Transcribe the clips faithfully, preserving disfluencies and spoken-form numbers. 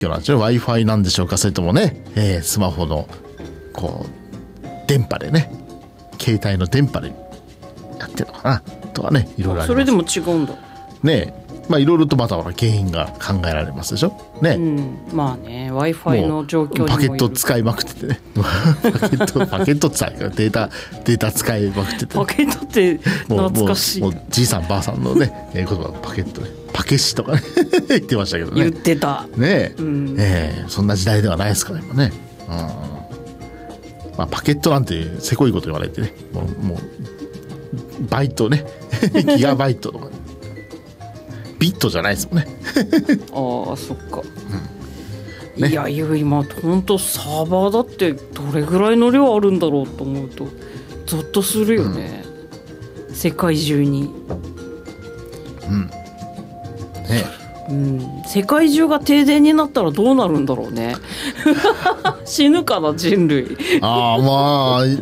今日は Wi-Fi なんでしょうか、それともね、えー、スマホのこう電波でね、携帯の電波でやってるのかなとはね、いろいろあります。 それでも違うんだね。まあいろいろとまた原因が考えられますでしょね、 うん、まあね Wi-Fi の状況にもパケット使いまくっててねパケットパケット使いデータデータ使いまくってて、 パケットって懐かしい。 もうもうもうじいさんばあさんのね、えー、言葉パケットね、パケシとかね言ってましたけどね。 言ってたねえ、 うん、 えー、そんな時代ではないですから今ね、うん、まあ、パケットなんてせこいこと言われてね、もう、もうバイトねギガバイトとかビットじゃないですもんねああそっか、 うんね、 いやいや今ほんとサーバーだってどれぐらいの量あるんだろうと思うとゾッとするよね、うん、世界中に、 うんねうん、世界中が停電になったらどうなるんだろうね死ぬかな人類。 ああまあ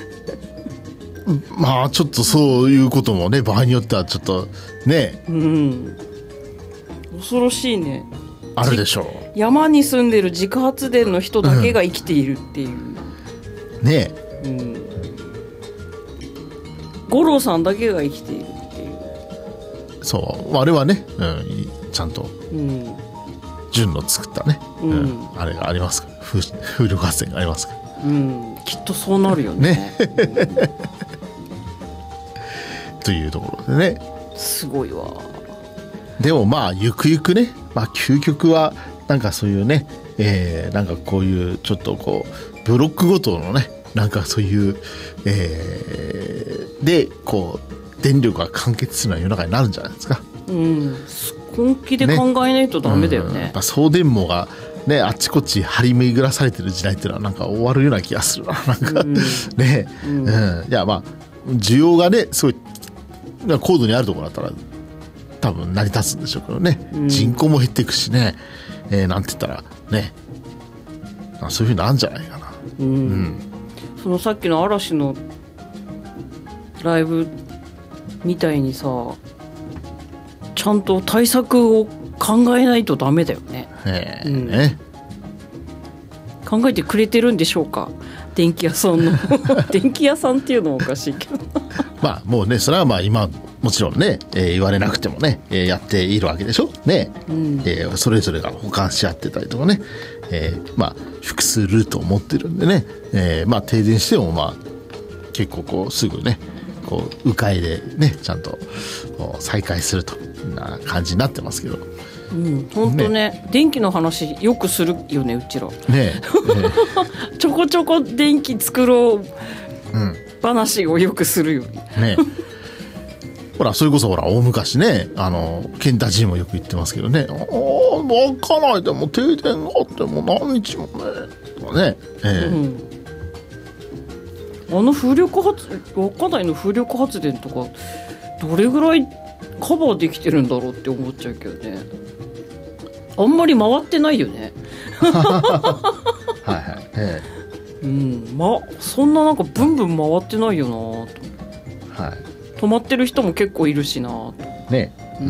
まあちょっとそういうこともね、場合によってはちょっとね、 うん、恐ろしいね。 あるでしょう。 山に住んでる自家発電の人だけが生きているっていう、うん、 ねえ、うん、五郎さんだけが生きているっていう。 そうあれはね、うん、ちゃんと純の作ったね、うんうん、あれがありますから、風, 風力発電がありますから、 うん、きっとそうなるよね, ねというところでね、 すごいわ。 でもまあゆくゆくね、まあ究極はなんかそういうね、えー、なんかこういうちょっとこうブロックごとのね、なんかそういう、えー、でこう電力が完結するような世の中になるんじゃないですか。 うん、本気で考えないとダメだよね。 ね、うん、やっぱ送電網がね、あっちこっち張り巡らされてる時代っていうのはなんか終わるような気がするな、なんか、うん、ね、うんうん、いやまあ需要がねすごい高度にあるところだったら多分成り立つんでしょうけどね、うん、人口も減っていくしね、えー、なんて言ったらね、そういうふうになるんじゃないかな、 うんうん、そのさっきの嵐のライブみたいにさ、ちゃんと対策を考えないとダメだよね、 えーうんね、 考えてくれてるんでしょうか、電気屋さんの電気屋さんっていうのはおかしいけどまあもうね、それはまあ今もちろんね、えー、言われなくてもね、えー、やっているわけでしょね、うん、えー、それぞれが補完し合ってたりとかね、えー、まあ複数ルートを持ってるんでね、えー、まあ停電してもまあ結構こうすぐねこう迂回でねちゃんと再開するとな感じになってますけど、 うん、本当 ね, ね電気の話よくするよねうちらねえ、えちょこちょこ電気作ろう、うん、話をよくするよね。 ほらそれこそほら大昔ね、あのケンタジーもよく言ってますけどね、ああ開かないでも停電があっても何日もねとかね、えうん、あの風力発稚内の風力発電とかどれぐらいカバーできてるんだろうって思っちゃうけどね、あんまり回ってないよねはいはい、ええうんま、そんななんかブンブン回ってないよなと、はい、止まってる人も結構いるしなとね、 うん、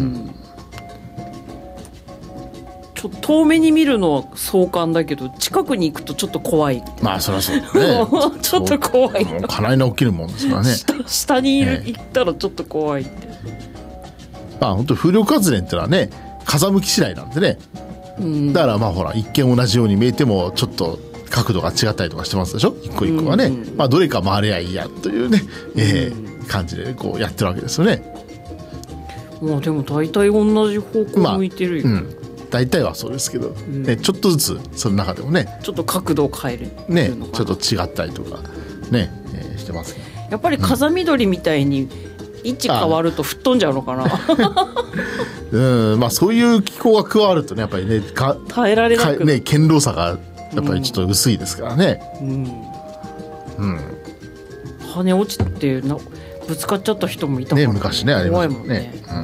ちょっと遠目に見るのは壮観だけど近くに行くとちょっと怖いみたいな。 まあそりゃそうだねちょっと怖い、 もうかなりの起きるもんですからね下, 下にいる、 ね、 行ったらちょっと怖いって。 まあ本当風力発電ってのはね風向き次第なんでね、うん、だからまあほら一見同じように見えてもちょっと角度が違ったりとかしてますでしょ、一個一個はね、うんうん、まあどれか回ればいいやというね、えーうん、感じでこうやってるわけですよね。 まあでも大体同じ方向向いてるよ、まあうん、 大体はそうですけど、うん、ね、ちょっとずつその中でもねちょっと角度を変えるね、ちょっと違ったりとかね、えー、してますけど、 やっぱり風見鶏みたいに位置変わると吹っ飛んじゃうのかなうん、まあそういう気候が加わるとねやっぱりねか耐えられなくね堅牢さがやっぱりちょっと薄いですからね、うんうん、跳ね落ちてなぶつかっちゃった人もいたからね、 ね昔ねありましたもんね、 うん、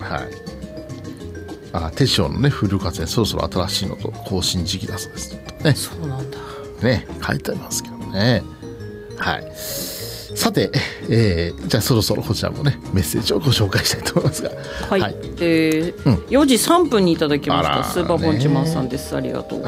はい。あ、テッショウのね風力発電そろそろ新しいのと更新時期だそうですね。 そうなんだね、書いてありますけどね。はい。 さて、えー、じゃあそろそろこちらもねメッセージをご紹介したいと思いますが、 はい、 はい、 えーうんよじさんぷんにいただきましあらたスーパーボンチマンさんです。ありがとうご